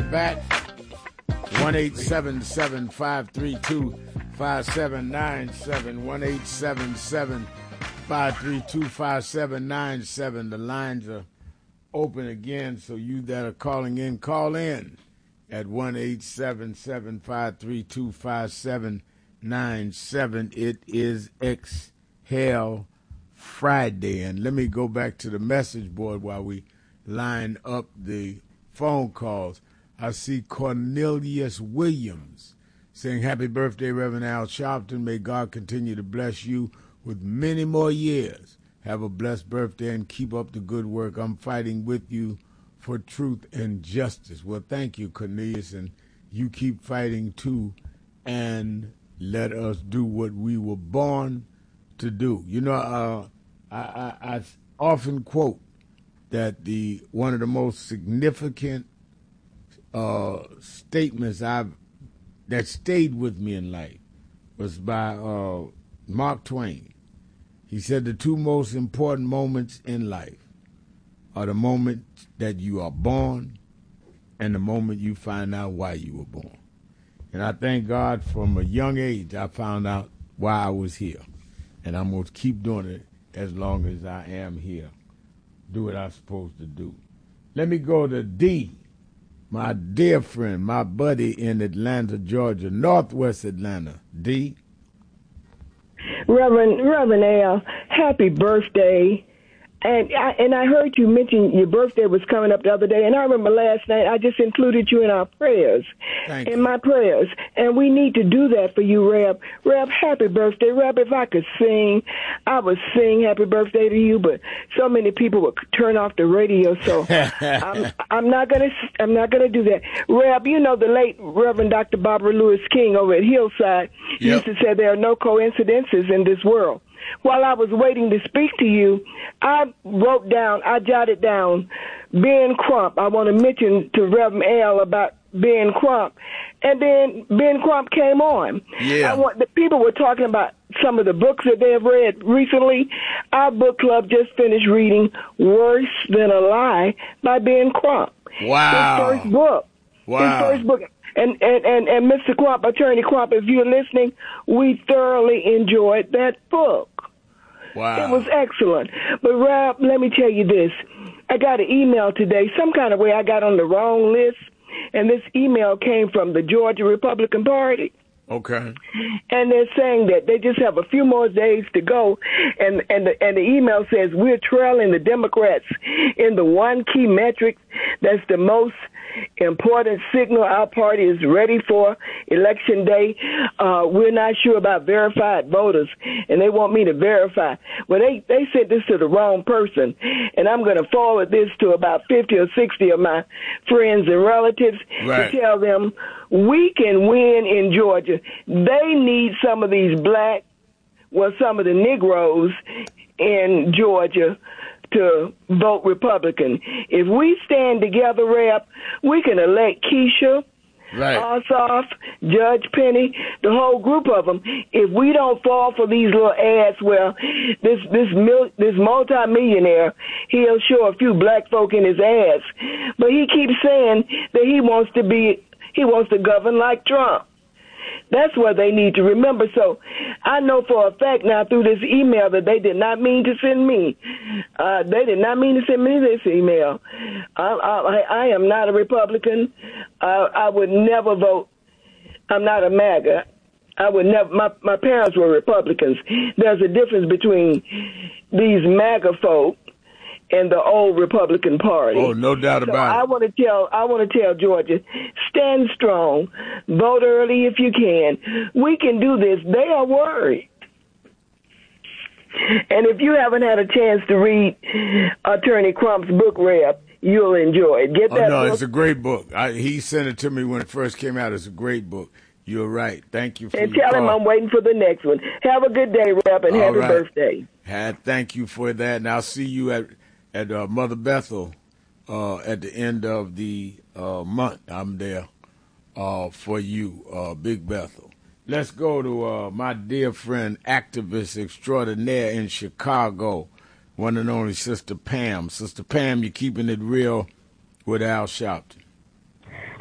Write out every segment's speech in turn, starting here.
back. 1-877-532-5797. 1-877-532-5797. The lines are open again, so you that are calling in, call in at 1-877-532-5797. It is Exhale Friday. And let me go back to the message board while we line up the phone calls. I see Cornelius Williams saying, happy birthday, Reverend Al Sharpton. May God continue to bless you with many more years. Have a blessed birthday and keep up the good work. I'm fighting with you for truth and justice. Well, thank you, Cornelius, and you keep fighting too, and let us do what we were born to do. You know, I often quote that one of the most significant statements that stayed with me in life was by Mark Twain. He said the two most important moments in life are the moment that you are born and the moment you find out why you were born. And I thank God from a young age I found out why I was here. And I'm going to keep doing it as long as I am here. Do what I'm supposed to do. Let me go to D, my dear friend, my buddy in Atlanta, Georgia, Northwest Atlanta. D. Reverend Al, happy birthday. And I heard you mention your birthday was coming up the other day, and I remember last night I just included you in our prayers, my prayers, and we need to do that for you, Reb. Reb, happy birthday, Reb. If I could sing, I would sing happy birthday to you, but so many people would turn off the radio, so I'm not gonna do that. Reb, you know the late Reverend Dr. Barbara Lewis King over at Hillside used to say there are no coincidences in this world. While I was waiting to speak to you, I jotted down Ben Crump. I want to mention to Reverend Al about Ben Crump. And then Ben Crump came on. Yeah. The people were talking about some of the books that they have read recently. Our book club just finished reading Worse Than a Lie by Ben Crump. Wow. His first book. Wow. His first book. And Mr. Crump, Attorney Crump, if you're listening, we thoroughly enjoyed that book. Wow. It was excellent. But, Rob, let me tell you this. I got an email today. Some kind of way I got on the wrong list, and this email came from the Georgia Republican Party. Okay. And they're saying that they just have a few more days to go, and the email says we're trailing the Democrats in the one key metric that's the most important signal our party is ready for Election Day. We're not sure about verified voters, and they want me to verify. Well, they sent this to the wrong person, and I'm going to forward this to about 50 or 60 of my friends and relatives to tell them we can win in Georgia. They need some of these some of the Negroes in Georgia to vote Republican. If we stand together, Rep, we can elect Keisha, Ossoff, Judge Penny, the whole group of them. If we don't fall for these little ads where this multimillionaire, he'll show a few black folk in his ads, but he keeps saying that he wants to govern like Trump. That's what they need to remember. So I know for a fact now through this email that they did not mean to send me. They did not mean to send me this email. I am not a Republican. I would never vote. I'm not a MAGA. I would never. My parents were Republicans. There's a difference between these MAGA folk and the old Republican Party. Oh, no doubt about it. I want to tell Georgia, stand strong, vote early if you can. We can do this. They are worried. And if you haven't had a chance to read Attorney Crump's book, Reb, you'll enjoy it. Get that book. It's a great book. He sent it to me when it first came out. It's a great book. You're right. Thank you for your call. And tell him I'm waiting for the next one. Have a good day, Reb, and happy birthday. Thank you for that. And I'll see you at Mother Bethel at the end of the month. I'm there for you, Big Bethel. Let's go to my dear friend, activist extraordinaire in Chicago, one and only Sister Pam. Sister Pam, you're keeping it real with Al Sharpton.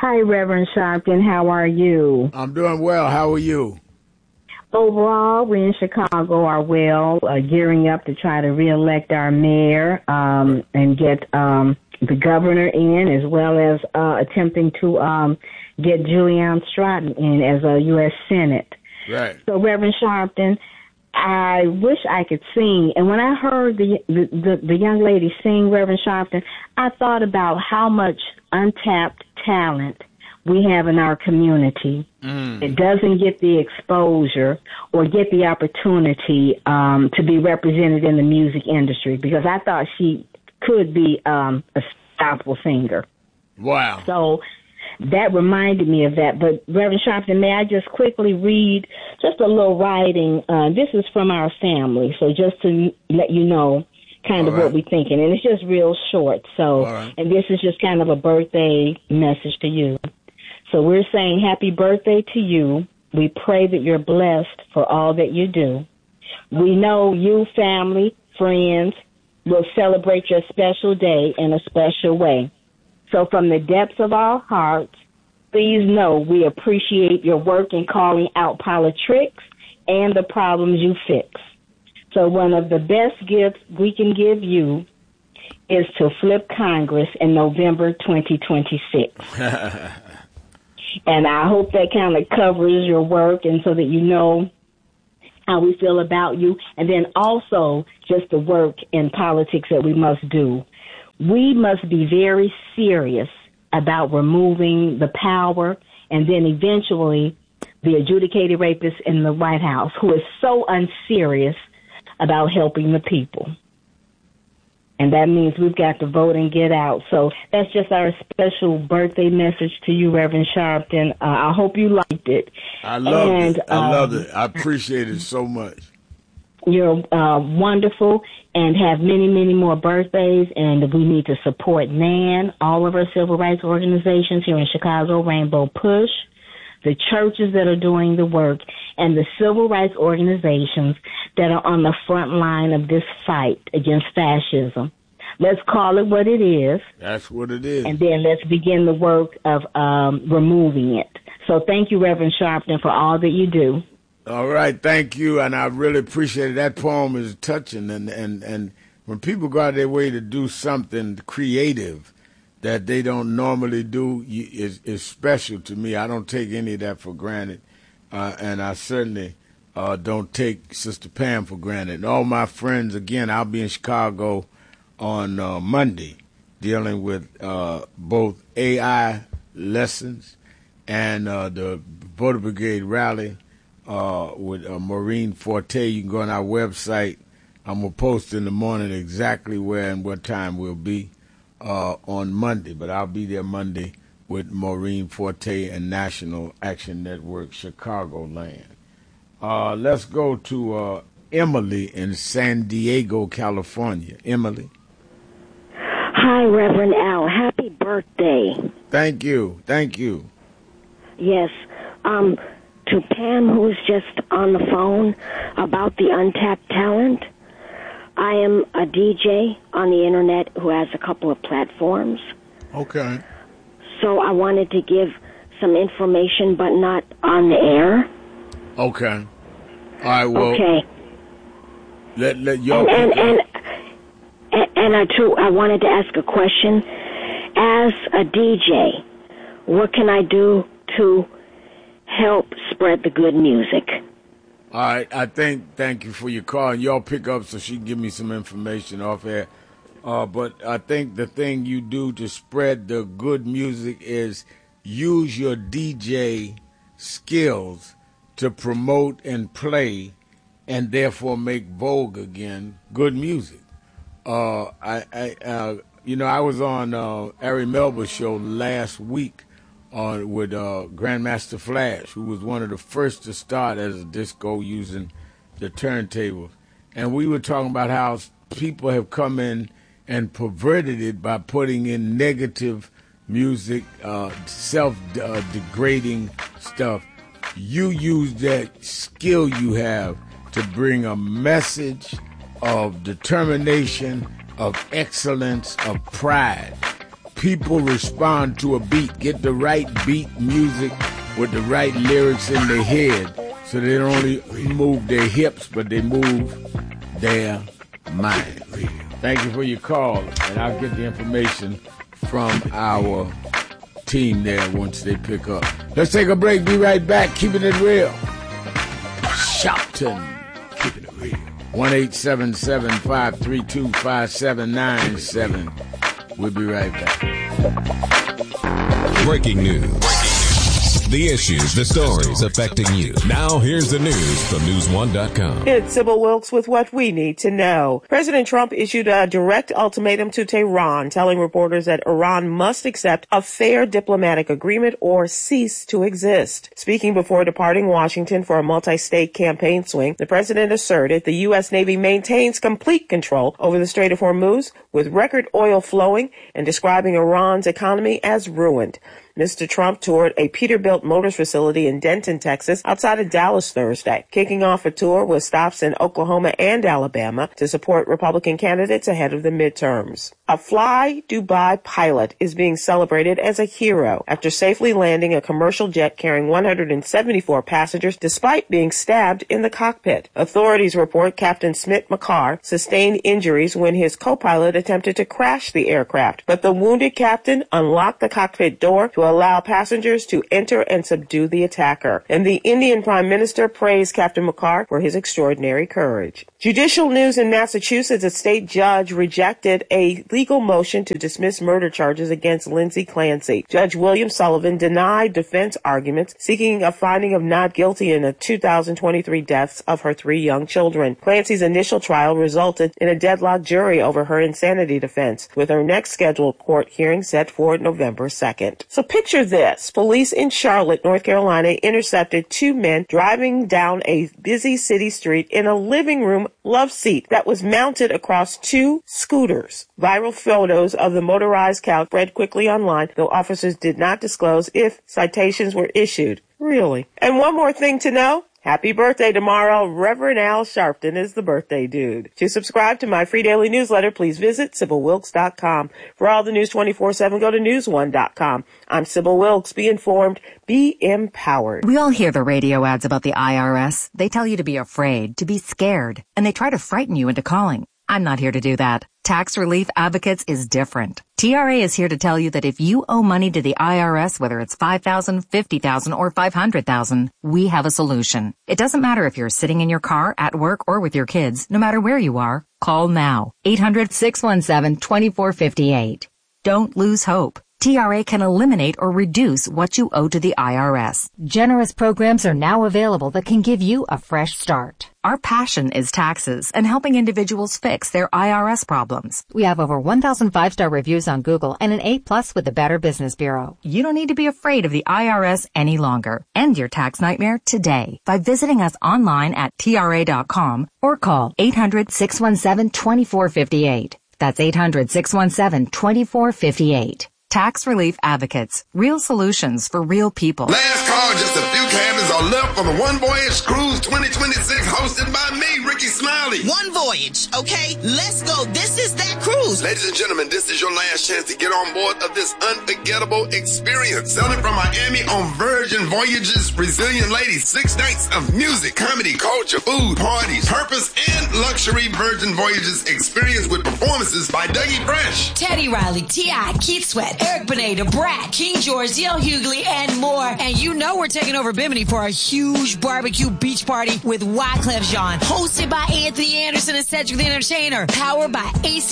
Hi, Reverend Sharpton. How are you? I'm doing well. How are you? Overall, we in Chicago are well, gearing up to try to reelect our mayor and get the governor in, as well as attempting to get Julianne Stratton in as a U.S. Senate. Right. So, Reverend Sharpton, I wish I could sing. And when I heard the young lady sing, Reverend Sharpton, I thought about how much untapped talent we have in our community. It doesn't get the exposure or get the opportunity to be represented in the music industry, because I thought she could be a gospel singer. Wow. So that reminded me of that. But Reverend Sharpton, may I just quickly read just a little writing? This is from our family, so just to let you know kind of what we're thinking. And it's just real short. So, and this is just kind of a birthday message to you. So we're saying happy birthday to you. We pray that you're blessed for all that you do. We know you, family, friends, will celebrate your special day in a special way. So from the depths of our hearts, please know we appreciate your work in calling out politics and the problems you fix. So one of the best gifts we can give you is to flip Congress in November 2026. And I hope that kind of covers your work, and so that you know how we feel about you. And then also just the work in politics that we must do. We must be very serious about removing the power and then eventually the adjudicated rapist in the White House, who is so unserious about helping the people. And that means we've got to vote and get out. So that's just our special birthday message to you, Reverend Sharpton. I hope you liked it. I loved it. I loved it. I appreciate it so much. You're wonderful, and have many, many more birthdays. And we need to support NAN, all of our civil rights organizations here in Chicago, Rainbow Push, the churches that are doing the work, and the civil rights organizations that are on the front line of this fight against fascism. Let's call it what it is. That's what it is. And then let's begin the work of removing it. So thank you, Reverend Sharpton, for all that you do. All right, thank you, and I really appreciate it. That poem is touching, and when people go out their way to do something creative that they don't normally do, is special to me. I don't take any of that for granted, and I certainly don't take Sister Pam for granted. And all my friends, again, I'll be in Chicago on Monday dealing with both AI lessons and the Voter Brigade rally with Maureen Forte. You can go on our website. I'm going to post in the morning exactly where and what time we'll be on Monday. But I'll be there Monday with Maureen Forte and National Action Network Chicagoland. Let's go to Emily in San Diego, California. Emily. Hi, Reverend Al. Happy birthday. Thank you. Thank you. Yes. To Pam, who's just on the phone about the untapped talent, I am a DJ on the Internet who has a couple of platforms. Okay. So I wanted to give some information, but not on the air. Okay. All right, well. Okay. Let y'all. And I wanted to ask a question. As a DJ, what can I do to help spread the good music? All right, thank you for your call, and y'all pick up so she can give me some information off air. But I think the thing you do to spread the good music is use your DJ skills to promote and play, and therefore make vogue again good music. I was on Ari Melba's show last week with Grandmaster Flash, who was one of the first to start as a disco using the turntables. And we were talking about how people have come in and perverted it by putting in negative music, self-degrading stuff. You use that skill you have to bring a message of determination, of excellence, of pride. people respond to a beat. Get the right beat music with the right lyrics in their head, so they don't only move their hips, but they move their mind. Thank you for your call, and I'll get the information from our team there once they pick up. Let's take a break. Be right back. Keeping it real. Shopton. Keeping it real. 1-877-532-5797. We'll be right back. Breaking news. The issues, the stories affecting you. Now here's the news from News1.com. It's Sybil Wilkes with what we need to know. President Trump issued a direct ultimatum to Tehran, telling reporters that Iran must accept a fair diplomatic agreement or cease to exist. Speaking before departing Washington for a multi-state campaign swing, the president asserted the U.S. Navy maintains complete control over the Strait of Hormuz, with record oil flowing, and describing Iran's economy as ruined. Mr. Trump toured a Peterbilt Motors facility in Denton, Texas, outside of Dallas Thursday, kicking off a tour with stops in Oklahoma and Alabama to support Republican candidates ahead of the midterms. A Fly Dubai pilot is being celebrated as a hero after safely landing a commercial jet carrying 174 passengers despite being stabbed in the cockpit. Authorities report Captain Smit Makar sustained injuries when his co-pilot attempted to crash the aircraft, but the wounded captain unlocked the cockpit door to allow passengers to enter and subdue the attacker. And the Indian Prime Minister praised Captain Makar for his extraordinary courage. Judicial news in Massachusetts: a state judge rejected a legal motion to dismiss murder charges against Lindsay Clancy. Judge William Sullivan denied defense arguments seeking a finding of not guilty in the 2023 deaths of her 3 young children. Clancy's initial trial resulted in a deadlocked jury over her insanity defense, with her next scheduled court hearing set for November 2nd. So picture this. Police in Charlotte, North Carolina, intercepted 2 men driving down a busy city street in a living room love seat that was mounted across 2 scooters. Viral photos of the motorized couch spread quickly online, though officers did not disclose if citations were issued. Really? And one more thing to know. Happy birthday tomorrow. Reverend Al Sharpton is the birthday dude. To subscribe to my free daily newsletter, please visit SybilWilkes.com. For all the news 24/7, go to News1.com. I'm Sybil Wilkes. Be informed. Be empowered. We all hear the radio ads about the IRS. They tell you to be afraid, to be scared, and they try to frighten you into calling. I'm not here to do that. Tax Relief Advocates is different. TRA is here to tell you that if you owe money to the IRS, whether it's $5,000, $50,000, or $500,000, we have a solution. It doesn't matter if you're sitting in your car, at work, or with your kids. No matter where you are, call now. 800-617-2458. Don't lose hope. TRA can eliminate or reduce what you owe to the IRS. Generous programs are now available that can give you a fresh start. Our passion is taxes and helping individuals fix their IRS problems. We have over 1,000 5-star reviews on Google and an A+ with the Better Business Bureau. You don't need to be afraid of the IRS any longer. End your tax nightmare today by visiting us online at TRA.com or call 800-617-2458. That's 800-617-2458. Tax Relief Advocates. Real solutions for real people. Last call, just a few cabins are left for the One Voyage Cruise 2026, hosted by me, Ricky Smiley. One Voyage, okay? Let's go. This is that cruise. Ladies and gentlemen, this is your last chance to get on board of this unforgettable experience. Sailing from Miami on Virgin Voyages, Resilient Ladies. 6 nights of music, comedy, culture, food, parties, purpose, and luxury Virgin Voyages experience with performances by Dougie Fresh, Teddy Riley, T.I., Keith Sweat, Eric Benet, Brad, King George, D.L. Hughley, and more. And you know we're taking over Bimini for a huge barbecue beach party with Wyclef Jean, hosted by Anthony Anderson and Cedric the Entertainer, powered by AC